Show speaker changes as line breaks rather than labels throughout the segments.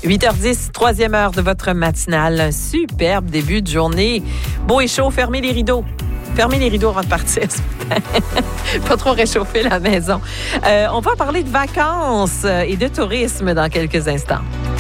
8h10, troisième heure de votre matinale. Un superbe début de journée. Beau et chaud, fermez les rideaux. Fermez les rideaux avant de partir. Pas trop réchauffer la maison. On va parler de vacances et de tourisme dans quelques instants.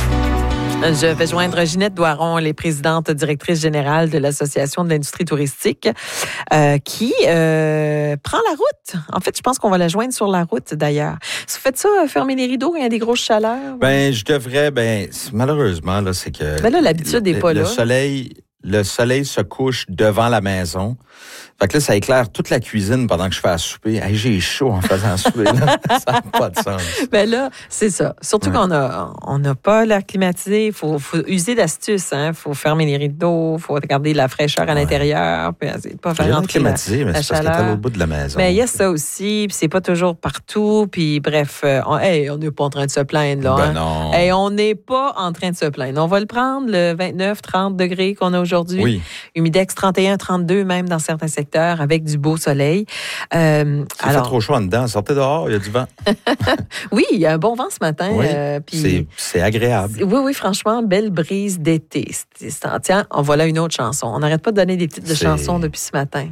Je vais joindre Ginette Doiron, elle est présidente directrice générale de l'Association de l'industrie touristique, qui prend la route. En fait, je pense qu'on va la joindre sur la route, d'ailleurs. Vous faites ça, fermer les rideaux quand il y a des grosses chaleurs?
Je devrais, malheureusement, là, c'est que...
là, l'habitude n'est pas là.
Le soleil se couche devant la maison. Fait que là, ça éclaire toute la cuisine pendant que je fais à souper. Hey, j'ai chaud en faisant souper, là. Ça n'a pas de sens.
Là, c'est ça. Surtout qu'on n'a pas l'air climatisé. Il faut user d'astuces, hein. Il faut fermer les rideaux, il faut garder la fraîcheur à l'intérieur, puis pas faire rentrer
climatisé, mais c'est
chaleur.
parce que t'es à l'autre bout de la maison.
Mais il y a ça aussi, puis c'est pas toujours partout, puis bref, on n'est pas en train de se plaindre, là.
Non.
Hey, on n'est pas en train de se plaindre. On va le prendre, le 29-30 degrés qu'on a aujourd'hui.
Oui.
Humidex 31-32 même dans certains secteurs, avec du beau soleil.
Fait trop chaud en dedans. Sortez dehors, il y a du vent.
Oui, il y a un bon vent ce matin.
Oui, c'est agréable.
Oui, franchement, belle brise d'été. Tiens, voilà une autre chanson. On n'arrête pas de donner des titres de chansons depuis ce matin.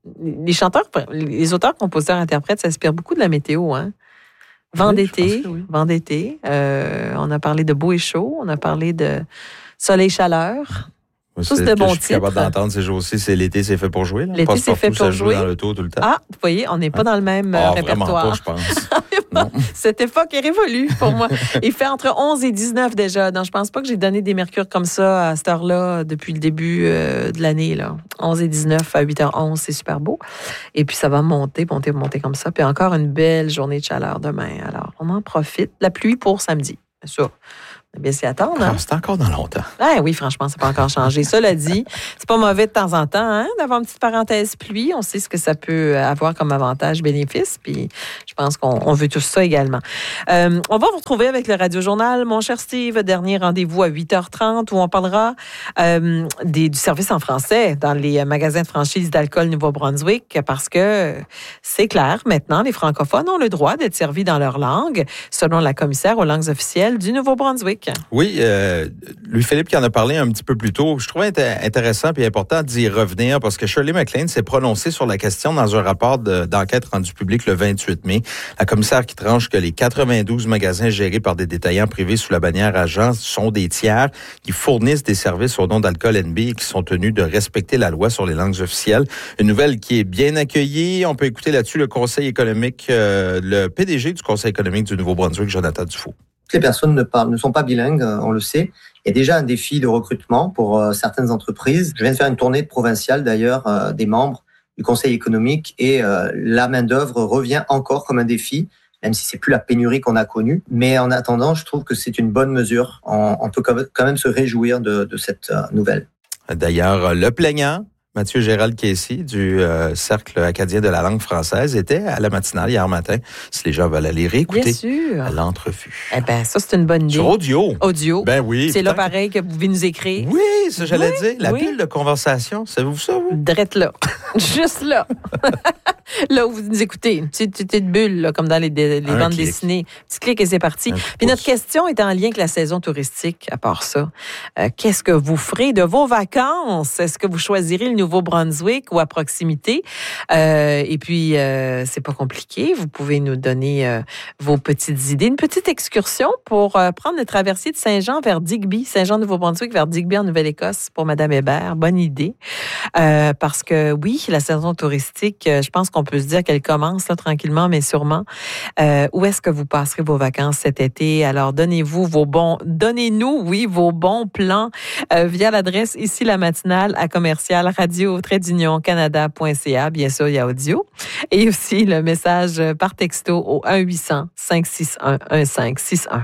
Les auteurs, compositeurs, interprètes s'inspirent beaucoup de la météo, hein? Vent d'été. On a parlé de beau et chaud. On a parlé de soleil-chaleur. Tous de bons titres. Je suis capable
d'entendre ces jours-ci, c'est l'été, c'est fait pour jouer. Là.
L'été, c'est fait pour jouer.
Dans le tour tout le temps.
Ah, vous voyez, on n'est pas dans le même répertoire.
Vraiment pas, je pense.
Cette époque est révolue pour moi. Il fait entre 11 et 19 déjà. Donc, je pense pas que j'ai donné des mercures comme ça à cette heure-là depuis le début de l'année. Là. 11 et 19 à 8h11, c'est super beau. Et puis, ça va monter comme ça. Puis encore une belle journée de chaleur demain. Alors, on en profite. La pluie pour samedi, bien sûr. On a bien s'y attendre. Hein?
C'est encore dans longtemps.
Oui, franchement, ça n'a pas encore changé. Cela dit, c'est pas mauvais de temps en temps d'avoir une petite parenthèse pluie. On sait ce que ça peut avoir comme avantage, bénéfice. Puis je pense qu'on veut tout ça également. On va vous retrouver avec le Radio-Journal. Mon cher Steve, dernier rendez-vous à 8h30 où on parlera du service en français dans les magasins de franchise d'alcool Nouveau-Brunswick parce que c'est clair, maintenant, les francophones ont le droit d'être servis dans leur langue selon la commissaire aux langues officielles du Nouveau-Brunswick.
Oui, Louis-Philippe qui en a parlé un petit peu plus tôt. Je trouvais intéressant et important d'y revenir parce que Shirley McLean s'est prononcée sur la question dans un rapport d'enquête rendu public le 28 mai. La commissaire qui tranche que les 92 magasins gérés par des détaillants privés sous la bannière agence sont des tiers qui fournissent des services au nom d'Alcool NB et qui sont tenus de respecter la loi sur les langues officielles. Une nouvelle qui est bien accueillie. On peut écouter là-dessus le Conseil économique, le PDG du Conseil économique du Nouveau-Brunswick, Jonathan Dufault.
Les personnes ne sont pas bilingues, on le sait. Il y a déjà un défi de recrutement pour certaines entreprises. Je viens de faire une tournée provinciale d'ailleurs des membres du Conseil économique et la main-d'œuvre revient encore comme un défi, même si c'est plus la pénurie qu'on a connue. Mais en attendant, je trouve que c'est une bonne mesure. On peut quand même se réjouir de cette nouvelle.
D'ailleurs, le plaignant, Mathieu Gérald Casey du Cercle acadien de la langue française était à la matinale hier matin. Si les gens veulent aller réécouter l'entrevue.
Ça, c'est une bonne idée.
Sur audio.
Audio.
Ben oui.
C'est là pareil que vous pouvez nous écrire.
Oui, ça j'allais dire. La bulle de conversation. Savez-vous ça, vous?
Drette là. Juste là. Là où vous nous écoutez. Une petite bulle, là, comme dans les bandes dessinées. Petit clic et c'est parti. Puis notre question est en lien avec la saison touristique, à part ça. Qu'est-ce que vous ferez de vos vacances? Est-ce que vous choisirez le Nouveau-Brunswick ou à proximité? Et puis, c'est pas compliqué. Vous pouvez nous donner vos petites idées. Une petite excursion pour prendre le traversier de Saint-Jean vers Digby. Saint-Jean-Nouveau-Brunswick vers Digby en Nouvelle-Écosse pour Mme Hébert. Bonne idée. Parce que oui, la saison touristique, je pense qu'on peut se dire qu'elle commence là, tranquillement, mais sûrement. Où est-ce que vous passerez vos vacances cet été? Alors, donnez-nous vos bons plans via l'adresse ici la matinale à commercial radio-canada.ca. Bien sûr, il y a audio. Et aussi le message par texto au 1-800-561-1561.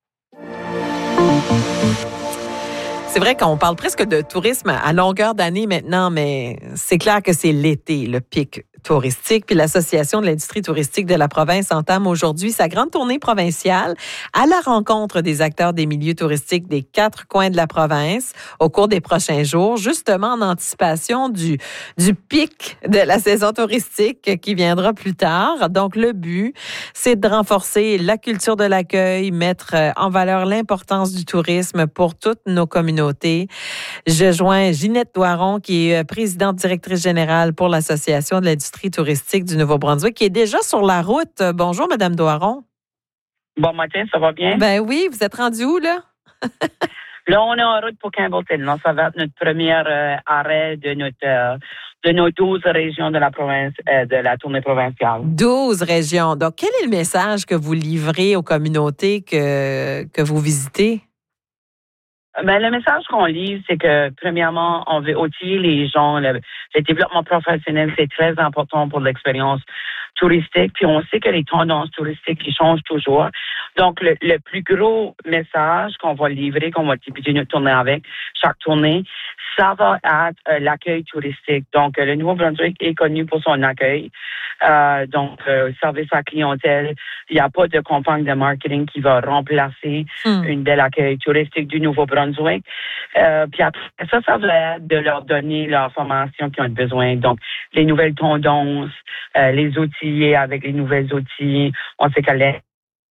C'est vrai qu'on parle presque de tourisme à longueur d'année maintenant, mais c'est clair que c'est l'été, le pic touristique. Puis l'Association de l'industrie touristique de la province entame aujourd'hui sa grande tournée provinciale à la rencontre des acteurs des milieux touristiques des 4 coins de la province au cours des prochains jours, justement en anticipation du pic de la saison touristique qui viendra plus tard. Donc, le but, c'est de renforcer la culture de l'accueil, mettre en valeur l'importance du tourisme pour toutes nos communautés. Je joins Ginette Doiron, qui est présidente directrice générale pour l'Association de l'industrie touristique du Nouveau-Brunswick, qui est déjà sur la route. Bonjour, Madame Doiron.
Bon matin, ça va bien?
Ben oui, vous êtes rendue où, là?
Là, on est en route pour Campbellton. Là, ça va être notre premier arrêt de nos 12 régions de la province, de la tournée provinciale.
12 régions. Donc, quel est le message que vous livrez aux communautés que vous visitez?
Ben, le message qu'on livre, c'est que, premièrement, on veut outiller les gens. Le développement professionnel, c'est très important pour l'expérience touristique. Puis, on sait que les tendances touristiques, ils changent toujours. Donc, le plus gros message qu'on va livrer, qu'on va débuter notre tournée avec, chaque tournée, ça va être l'accueil touristique. Donc, le Nouveau-Brunswick est connu pour son accueil. Service à clientèle. Il n'y a pas de campagne de marketing qui va remplacer une belle accueil touristique du Nouveau-Brunswick. Puis après ça va être de leur donner l'information qu'ils ont besoin. Donc, les nouvelles tendances, les outils avec les nouvelles outils. On sait qu'elle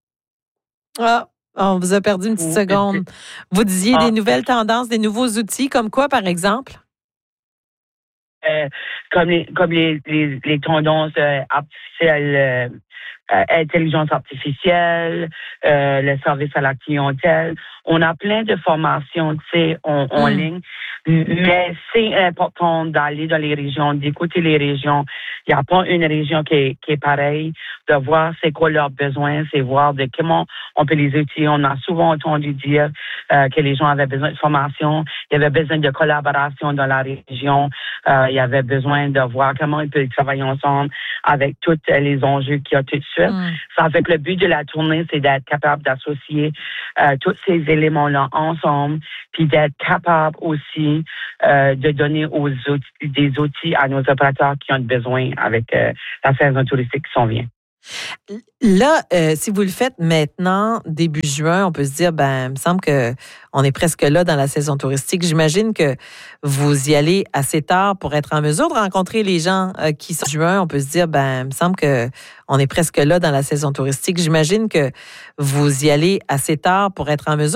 on vous a perdu une petite seconde. Vous disiez des nouvelles tendances, des nouveaux outils, comme quoi, par exemple?
Comme les tendances artificielles, intelligence artificielle, le service à la clientèle. On a plein de formations, tu sais, en ligne, mais c'est important d'aller dans les régions, d'écouter les régions. Il n'y a pas une région qui est pareille, de voir c'est quoi leurs besoins, c'est voir de comment on peut les utiliser. On a souvent entendu dire que les gens avaient besoin de formation, il y avait besoin de collaboration dans la région, il y avait besoin de voir comment ils peuvent travailler ensemble avec tous les enjeux qu'il y a tout de suite. Ça fait que le but de la tournée, c'est d'être capable d'associer tous ces éléments-là ensemble, puis d'être capable aussi de donner des outils à nos opérateurs qui ont besoin avec la saison touristique qui s'en vient.
Là, si vous le faites maintenant, début juin, on peut se dire, il me semble que on est presque là dans la saison touristique. J'imagine que vous y allez assez tard pour être en mesure de rencontrer les gens qui sont en juin. On peut se dire, il me semble que on est presque là dans la saison touristique. J'imagine que vous y allez assez tard pour être en mesure